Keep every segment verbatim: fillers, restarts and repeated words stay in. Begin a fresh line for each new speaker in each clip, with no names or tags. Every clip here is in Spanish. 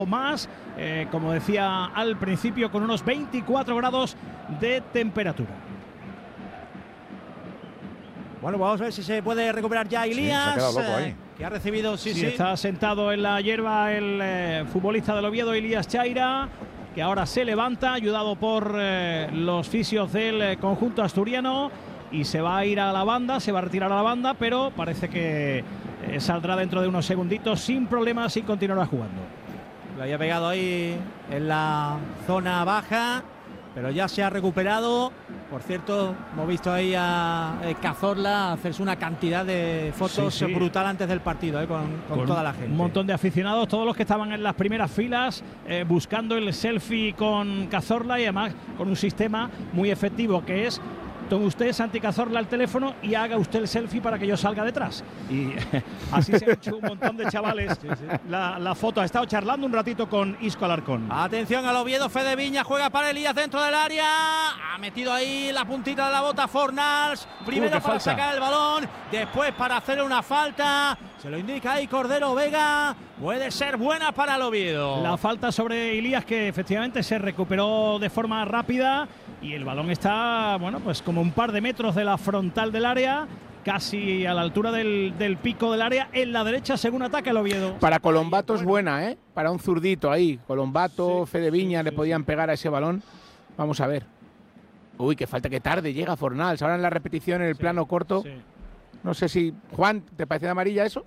más, eh, como decía al principio, con unos veinticuatro grados de temperatura.
Bueno, vamos a ver si se puede recuperar ya Ilías,
sí, se ha quedado loco ahí.
eh, que ha recibido, sí,
sí,
sí.
Está sentado en la hierba el eh, futbolista del Oviedo, Ilías Chaira, que ahora se levanta, ayudado por eh, los fisios del eh, conjunto asturiano, y se va a ir a la banda, se va a retirar a la banda, pero parece que eh, saldrá dentro de unos segunditos sin problemas y continuará jugando.
Lo había pegado ahí en la zona baja, pero ya se ha recuperado. Por cierto, hemos visto ahí a eh, Cazorla hacerse una cantidad de fotos sí, sí. brutal antes del partido, eh, con, con, con toda la gente.
Un montón de aficionados, todos los que estaban en las primeras filas eh, buscando el selfie con Cazorla, y además con un sistema muy efectivo que es: tome usted, Santi Cazorla, el teléfono y haga usted el selfie para que yo salga detrás. Y así se ha hecho un montón de chavales. Sí, sí. La, la foto. Ha estado charlando un ratito con Isco Alarcón.
Atención al Oviedo, Fede Viña juega para Elías dentro del área. Ha metido ahí la puntita de la bota Fornals. Primero uh, para falta. sacar el balón, después para hacer una falta. Se lo indica ahí Cordero Vega. Puede ser buena para el Oviedo.
La falta sobre Ilías, que efectivamente se recuperó de forma rápida. Y el balón está, bueno, pues como un par de metros de la frontal del área, casi a la altura del, del pico del área, en la derecha, según ataca el Oviedo.
Para Colombato es buena, ¿eh? Para un zurdito ahí. Colombato,
sí,
Fede Viña
sí,
le
sí,
podían
sí.
pegar a ese balón. Vamos a ver. Uy, qué falta, que tarde llega Fornals. Ahora en la repetición, en el
sí,
plano corto.
Sí.
No sé si, Juan, ¿te parece de amarilla eso?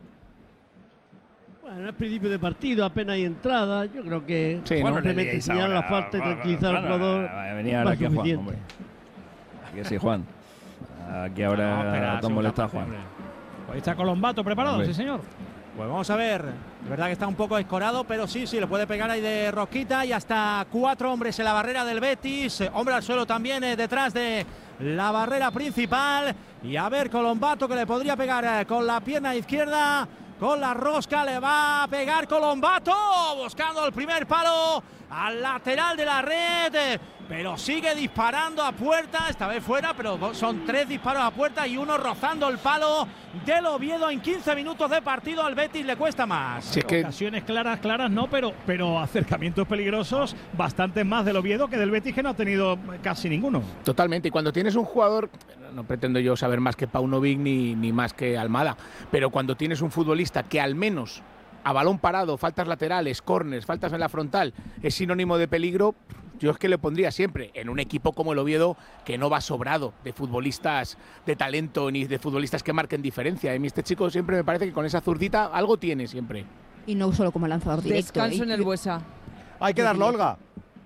Bueno, es principio de partido, apenas hay entrada. Yo creo que
sí,
bueno,
¿no?
simplemente señalar la falta y tranquilizar al jugador.
Venía ahora aquí a Juan, hombre. Aquí sí, Juan. Aquí ahora
no, espera,
Tom molesta a Juan.
Ahí está Colombato preparado, hombre. Sí, señor.
Pues vamos a ver. Es verdad que está un poco escorado, pero sí, sí, le puede pegar ahí de rosquita. Y hasta cuatro hombres en la barrera del Betis. Hombre al suelo también eh, detrás de la barrera principal. Y a ver, Colombato, que le podría pegar eh, con la pierna izquierda. Con la rosca le va a pegar Colombato, buscando el primer palo al lateral de la red, pero sigue disparando a puerta, esta vez fuera, pero son tres disparos a puerta y uno rozando el palo del Oviedo. En quince minutos de partido al Betis le cuesta más.
Sí, es que ocasiones claras, claras no, pero, pero acercamientos peligrosos bastantes más del Oviedo que del Betis, que no ha tenido casi ninguno.
Totalmente, y cuando tienes un jugador, no pretendo yo saber más que Paunovic ni, ni más que Almada, pero cuando tienes un futbolista que al menos a balón parado, faltas laterales, córners, faltas en la frontal, es sinónimo de peligro, yo es que le pondría siempre en un equipo como el Oviedo, que no va sobrado de futbolistas de talento ni de futbolistas que marquen diferencia. Y este chico siempre me parece que con esa zurdita algo tiene siempre.
Y no solo como lanzador directo.
Descanso
¿eh?
en el Buesa.
Hay que darlo, Olga.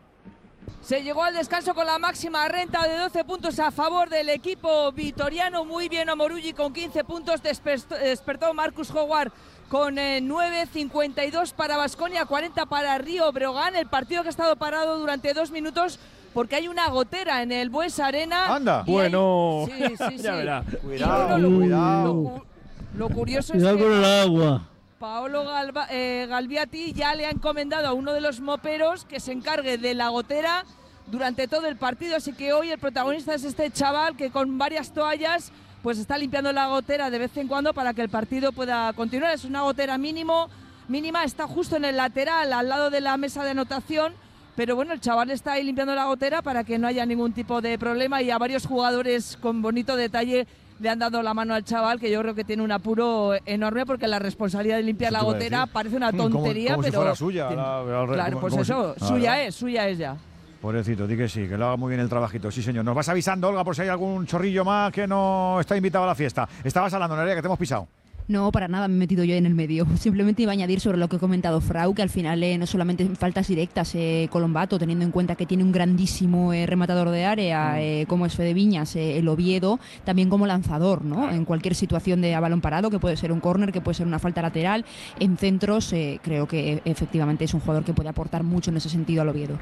Se llegó al descanso con la máxima renta de doce puntos a favor del equipo vitoriano. Muy bien Omorugui con quince puntos. Despertó, despertó Marcus Howard con eh, nueve, cincuenta y dos para Baskonia, cuarenta para Río Breogán. El partido que ha estado parado durante dos minutos porque hay una gotera en el Buesa Arena.
Anda.
Bueno.
Hay... Sí, sí, sí.
Ya verá.
Cuidado,
bueno, lo,
cuidado.
Lo, lo curioso
Cuidado
es que
con el agua.
Paolo Galba, eh, Galbiati ya le ha encomendado a uno de los moperos que se encargue de la gotera durante todo el partido, así que hoy el protagonista es este chaval que con varias toallas pues está limpiando la gotera de vez en cuando para que el partido pueda continuar. Es una gotera mínimo, mínima, está justo en el lateral al lado de la mesa de anotación, pero bueno, el chaval está ahí limpiando la gotera para que no haya ningún tipo de problema, y a varios jugadores con bonito detalle le han dado la mano al chaval, que yo creo que tiene un apuro enorme, porque la responsabilidad de limpiar la gotera parece una tontería,
como, como
pero
si fuera suya. La, la,
claro,
como,
pues
como
eso,
si,
suya
ah,
es, suya es ya.
Pobrecito, di que sí, que lo haga muy bien el trabajito. Sí, señor. Nos vas avisando, Olga, por si hay algún chorrillo más que no está invitado a la fiesta. Estabas hablando, Nerea, que te hemos pisado.
No, para nada, me he metido yo en el medio. Simplemente iba a añadir sobre lo que ha comentado Frau, que al final eh, no solamente faltas directas, eh, Colombato, teniendo en cuenta que tiene un grandísimo eh, rematador de área, eh, como es Fede Viñas, eh, el Oviedo, también como lanzador, ¿no? En cualquier situación de a balón parado, que puede ser un córner, que puede ser una falta lateral, en centros, eh, creo que eh, efectivamente es un jugador que puede aportar mucho en ese sentido al Oviedo.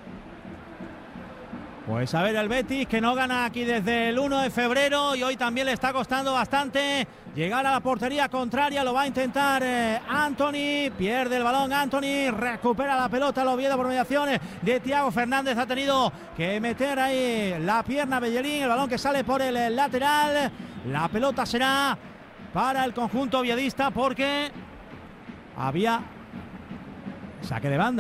Pues a ver el Betis, que no gana aquí desde el uno de febrero, y hoy también le está costando bastante llegar a la portería contraria. Lo va a intentar eh, Anthony, pierde el balón Anthony, recupera la pelota el Oviedo por mediaciones de Thiago Fernández. Ha tenido que meter ahí la pierna Bellerín, el balón que sale por el lateral. La pelota será para el conjunto oviedista porque había Saque de banda.